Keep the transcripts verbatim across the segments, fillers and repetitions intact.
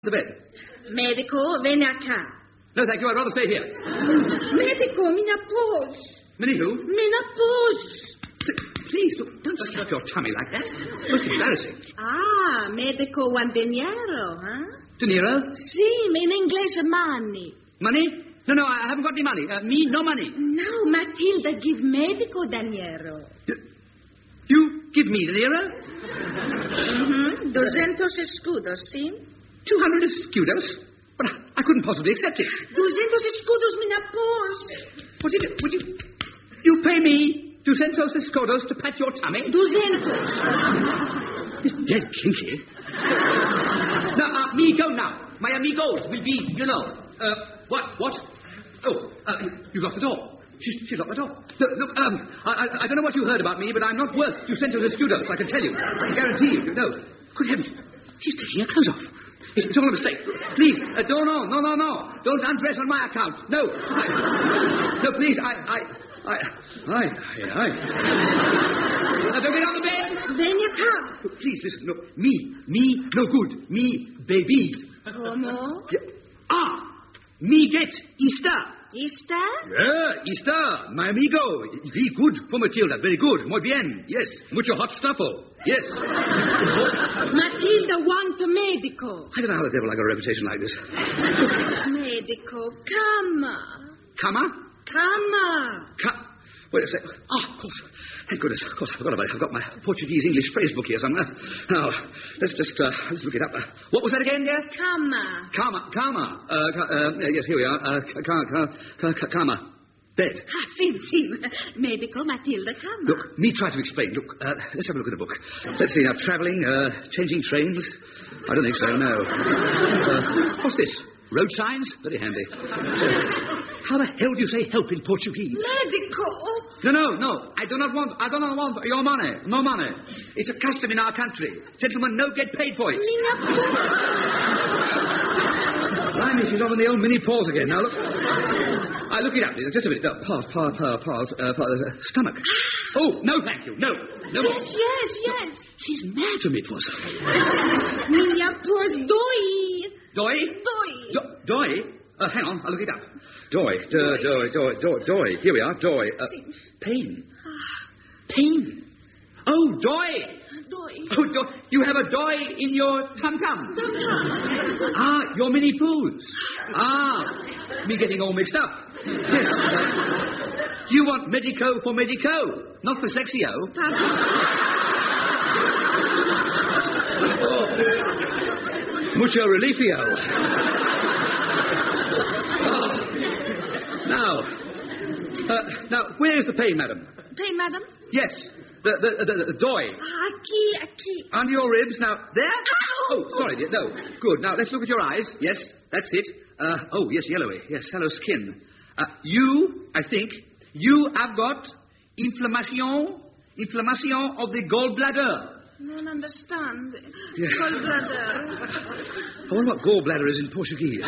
The bed. Medico, vieni a cá. No, thank you. I'd rather stay here. Medico, minha pose. Minnie who? Minha pose. Please, look, don't slap your tummy like that. Most embarrassing. Ah, medico want dinero, huh? Dinero? Sì, in English, money. Money? No, no, I haven't got any money. Uh, me, no money. No, Matilda give medico dinero. You, you give me dinero? Mm-hmm. Duzentos escudos, see? Two hundred escudos? But I, I couldn't possibly accept it. Duzentos escudos, minha pose. What did you... Would you... You pay me duzentos escudos to pat your tummy? Duzentos. It's dead kinky. Now, uh, me go now. My amigos will be, you know... Uh, what? What? Oh, uh, you locked the door. She's, she locked the door. Look, look um, I, I, I don't know what you heard about me, but I'm not worth duzentos escudos, I can tell you. I can guarantee you. No. Good heavens. She's taking her clothes off. It's, it's all a mistake. Please, uh, no, no, no, no, no. Don't undress on my account. No. I, no, please, I, I, I, I, I, I. Now, don't get on the bed. Then you come. Look, please, listen, look. Me, me, no good. Me, baby. Como? Yeah. Ah, me get Easter. Easter? Yeah, Easter, my amigo. Very good for Matilda. Very good. Muy bien. Yes. Mucho hot stuffo. Yes. Matilda want a medico. I don't know how the devil I got a reputation like this. Medico, cama. Cama? Cama. Ca- Wait a sec. Ah, of course. Thank goodness. Of course, I forgot about it. I've got my Portuguese-English phrase book here somewhere. Now, let's just, uh, let's look it up. Uh, what was that again, dear? Cama. Cama. Cama. Uh, ca- uh, yes, here we are. Uh, ca- ca- ca- ca- cama. Bed. Ah, sim, sim. Medico, Matilda, cama. Look, me try to explain. Look, uh, let's have a look at the book. Let's see now. Travelling, uh, changing trains. I don't think so, no. Uh, what's this? Road signs? Very handy. How the hell do you say help in Portuguese? Medico. No, no, no. I do not want, I do not want your money. No money. It's a custom in our country. Gentlemen no get paid for it. Blimey, she's on the old mini pause again. Now, look. I look it up. Just a minute. No, pause, pause, pause, pause. Uh, pause uh, stomach. Oh, no, thank you. No. No more. Yes, yes, yes. She's mad to me for something. Minha pose doi. Doi? Doi. Do- doi? Uh, hang on, I'll look it up. Doi, doi, doi, doi, doi, doi. Here we are, doi. Uh, pain. Pain. Oh, doi. Doi. Oh, doi. You have a doi in your tum-tum. Tum-tum. Ah, your mini poos. Ah, me getting all mixed up. Yes. Uh, you want medico for medico, not for sexio. Oh. Mucho relifio. Oh. Now, uh, now, where is the pain, madam? Pain, madam? Yes, the the the, the, the doi. Aqui, aqui. Under your ribs. Now, there? Ow! Oh, sorry, dear. No. Good. Now, let's look at your eyes. Yes, that's it. Uh, oh, yes, yellowy. Yes, sallow skin. Uh, you, I think, you have got inflammation, inflammation of the gallbladder. I don't understand. Yeah. Gallbladder. I wonder what gallbladder is in Portuguese.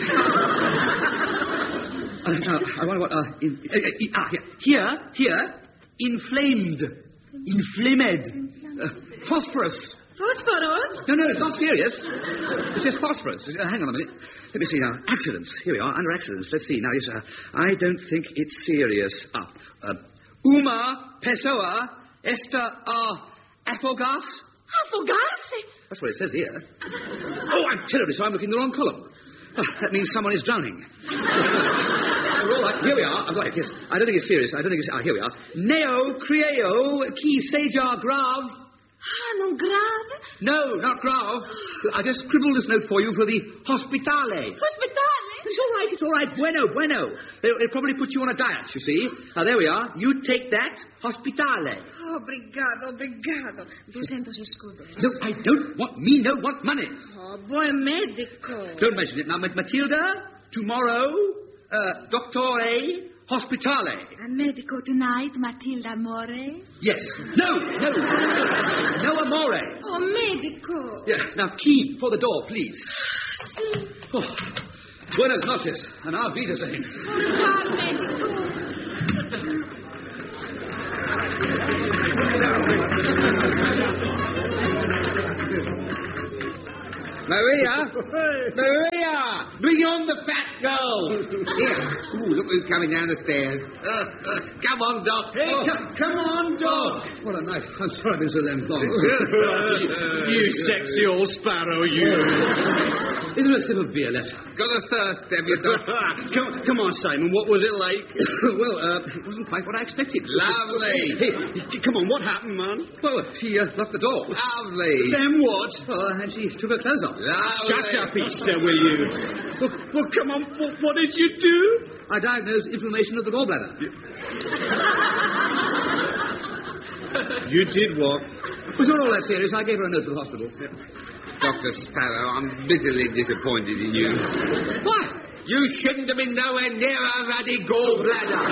uh, now, I wonder what... Uh, in, uh, uh, ah, here. Here, here, inflamed. Inflamed. Uh, phosphorus. Phosphorus? No, no, it's not serious. It says phosphorus. Uh, hang on a minute. Let me see now. Accidents. Here we are, under accidents. Let's see. Now, yes, uh, I don't think it's serious. Ah, uh, Uma pessoa esta a afogas? Afogarse? That's what it says here. Oh, I'm terribly sorry. I'm looking in the wrong column. Oh, that means someone is drowning. All right, here we are. I've got it, yes. I don't think it's serious. I don't think it's... Ah, here we are. Neo creo qui seja grave. Ah, non grave? No, not grave. I just scribbled this note for you for the hospitale. Hospitale? It's all right, it's all right. Bueno, bueno. They'll, they'll probably put you on a diet, you see. Now, there we are. You take that, hospitale. Obrigado, obrigado. Duzentos escudos. No, I don't want... Me no want money. Oh, boy medico. Don't mention it. Now, Matilda, tomorrow, uh, doctore, hospitale. A medico tonight, Matilda Amore? Yes. No, no. No amore. Oh, medico. Yeah, now, key for the door, please. Si. Oh, buenas noches, and auf Wiedersehen. Goodbye, medico. Maria! Maria! Bring on the fat girl! Here. Ooh, look who's coming down the stairs. Uh, uh, come on, Doc. Hey, oh. c- come on, Doc. What a nice... I'm sorry, Mister Lambon. You sexy old sparrow, you. Is there a sip of beer left? Got a thirst, have you, Doc? come, come on, Simon, what was it like? Well, uh, it wasn't quite what I expected. Lovely. Hey, come on, what happened, man? Well, she uh, locked the door. Lovely. Then what? Oh, and she took her clothes off. Lovely. Shut up, Easter, will you? Well, well come on, what, what did you do? I diagnosed inflammation of the gallbladder. You did what? It was not all that serious. I gave her a note to the hospital. Doctor Sparrow, I'm bitterly disappointed in you. Why? You shouldn't have been nowhere near a ruddy gallbladder.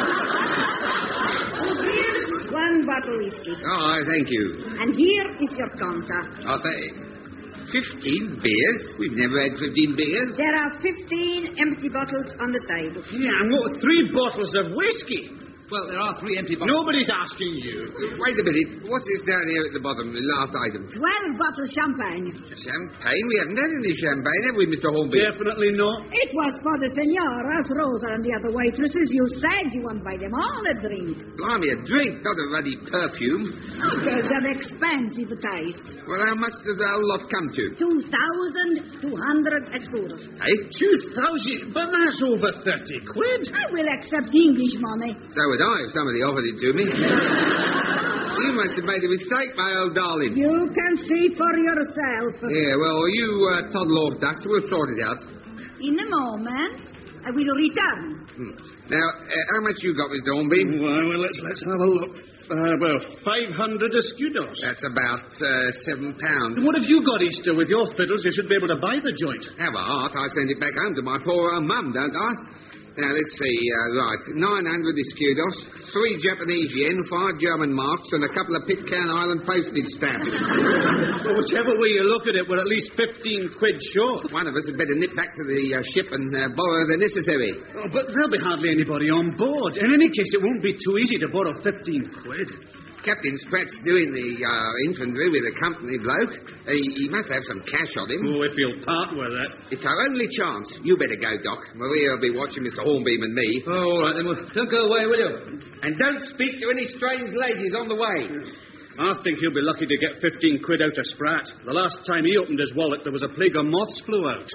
Here's one bottle whiskey. Oh, thank you. And here is your counter. I'll say... Fifteen beers? We've never had fifteen beers. There are fifteen empty bottles on the table. Yeah, and what, three bottles of whiskey? Well, there are three empty bottles. Nobody's asking you. Wait a minute. What's this down here at the bottom, the last item? Twelve bottles champagne. Champagne? We haven't had any champagne, have we, Mister Hornby? Definitely not. It was for the senoras, Rosa and the other waitresses. You said you won't buy them all a drink. Blimey, a drink, not a ruddy perfume. There's an expensive taste. Well, how much does our lot come to? Two thousand two hundred escudos. Eh? Two thousand? But that's over thirty quid. I will accept English money. So would I if somebody offered it to me. You must have made a mistake, my old darling. You can see for yourself. Yeah, well, you uh, toddle off, Ducks. We'll sort it out. In a moment, I will return. Hmm. Now, uh, how much you got, Mister Hornby? Well, well, let's, let's have a look. Uh, well, five hundred escudos. That's about uh, seven pounds. What have you got, Easter? With your fiddles, you should be able to buy the joint. Have a heart. I send it back home to my poor old mum, don't I? Now, let's see. Uh, right, nine hundred escudos, three Japanese yen, five German marks, and a couple of Pitcairn Island postage stamps. Well, whichever way you look at it, we're at least fifteen quid short. One of us had better nip back to the uh, ship and uh, borrow the necessary. Oh, but there'll be hardly anybody on board. In any case, it won't be too easy to borrow fifteen quid. Captain Spratt's doing the uh, infantry with a company bloke. He, he must have some cash on him. Oh, if he'll part with it. It's our only chance. You better go, Doc. Maria will be watching Mister Hornbeam and me. Oh, all right, then. Well, don't go away, will you? And don't speak to any strange ladies on the way. I think he'll be lucky to get fifteen quid out of Spratt. The last time he opened his wallet, there was a plague of moths flew out.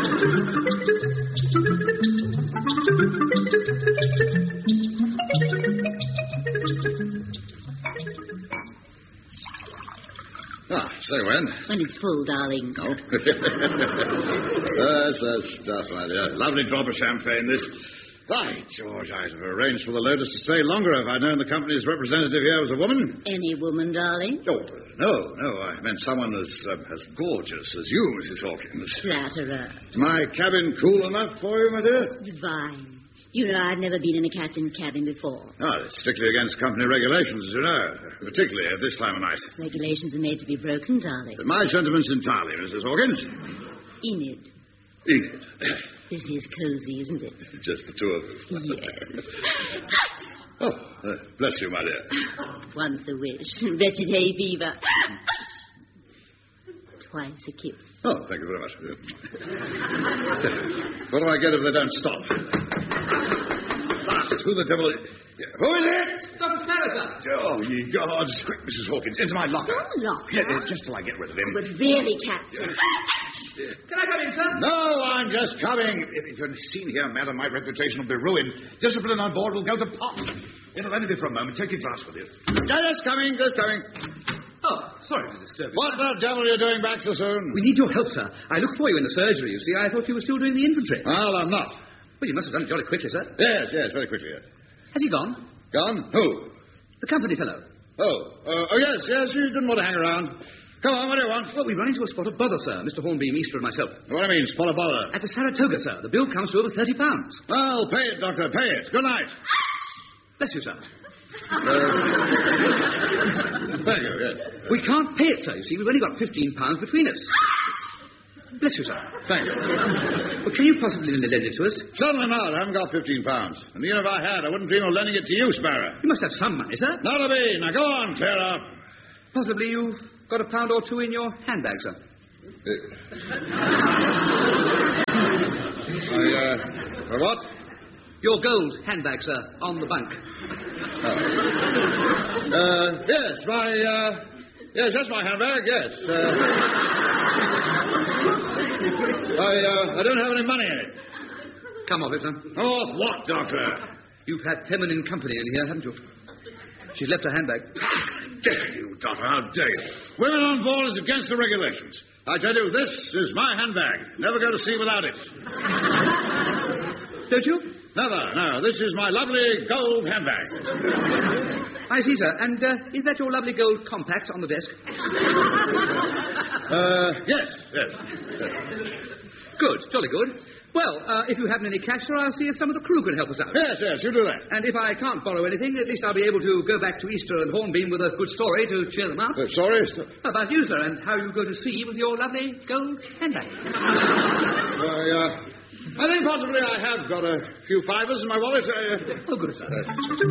Ah, say when? When it's full, darling. Oh. That's the stuff, my dear. Lovely drop of champagne, this. By George, I'd have arranged for the Lotus to stay longer if I'd known the company's representative here was a woman. Any woman, darling? Oh, no, no. I meant someone as, uh, as gorgeous as you, Missus Hawkins. Flatterer. Is my cabin cool enough for you, my dear? Divine. You know, I've never been in a captain's cabin before. Oh, it's strictly against company regulations, as you know, particularly at this time of night. Regulations are made to be broken, darling. My sentiments entirely, Missus Hawkins. Enid. Enid. This is cozy, isn't it? Just the two of us. Yes. Oh, uh, bless you, my dear. Once a wish. Wretched hay fever. Twice a kiss. Oh, thank you very much. What do I get if they don't stop? Blast, who the devil is... Who is it? Doctor Sparrow, sir. Oh, ye gods. Quick, Missus Hawkins, into my locker. Oh, locker? Yeah, yeah, just till I get rid of him. But really, Captain. Can I come in, sir? No, I'm just coming. If, if you're seen here, madam, my reputation will be ruined. Discipline on board will go to pot. It'll only be for a moment. Take your glass with you. Just coming, just coming. Oh, sorry to disturb you. What the devil are you doing back so soon? We need your help, sir. I looked for you in the surgery, you see. I thought you were still doing the infantry. Well, I'm not. Well, you must have done it jolly quickly, sir. Yes, yes, very quickly. Yes. Has he gone? Gone? Who? The company fellow. Oh, uh, oh, yes, yes, he didn't want to hang around. Come on, what do you want? Well, we run into a spot of bother, sir. Mister Hornbeam, Easter, and myself. What do you mean, spot of bother? At the Saratoga, sir. The bill comes to over thirty pounds. Well, pay it, Doctor, pay it. Good night. Bless you, sir. Uh, thank you, yes. We can't pay it, sir. You see, we've only got fifteen pounds between us. Bless you, sir. Thank you. Well, can you possibly lend it to us? Certainly not. I haven't got fifteen pounds. And even if I had, I wouldn't dream of lending it to you, Sparrow. You must have some money, sir. Not a me. Now go on, clear up. Possibly you've got a pound or two in your handbag, sir. I, uh, uh, what? Your gold handbag, sir, on the bunk. Uh, yes, my, uh, yes, that's my handbag, yes. Uh, I, uh, I don't have any money in it. Come off it, sir. Oh, what, Doctor? You've had feminine company in here, haven't you? She's left her handbag. Dare you, Doctor, how dare you? Women on board is against the regulations. I tell you, this is my handbag. Never go to sea without it. Don't you? Never, no. This is my lovely gold handbag. I see, sir. And uh, is that your lovely gold compact on the desk? Uh, yes, yes. yes. Good, jolly good. Well, uh, if you haven't any cash, sir, I'll see if some of the crew can help us out. Yes, yes, you do that. And if I can't borrow anything, at least I'll be able to go back to Easter and Hornbeam with a good story to cheer them up. Uh, sorry? About you, sir, and how you go to sea with your lovely gold handbag. I, uh, I think possibly I have got a few fivers in my wallet. Uh, Oh, good, sir.